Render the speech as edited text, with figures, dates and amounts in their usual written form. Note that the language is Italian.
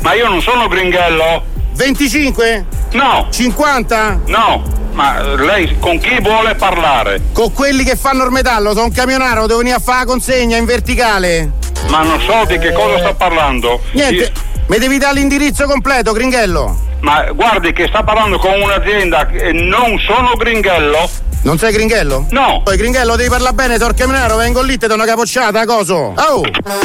Ma io non sono Gringhello. 25? No. 50? No. Ma lei con chi vuole parlare? Con quelli che fanno il metallo, sono un camionaro, devo venire a fare la consegna in verticale. Ma non so di che cosa sta parlando. Niente, mi devi dare l'indirizzo completo, Gringhello. Ma guardi che sta parlando con un'azienda e non sono Gringhello. Non sei Gringhello? No. Poi Gringhello devi parlare bene, tor camionaro, vengo lì, te do una capocciata, coso. Oh!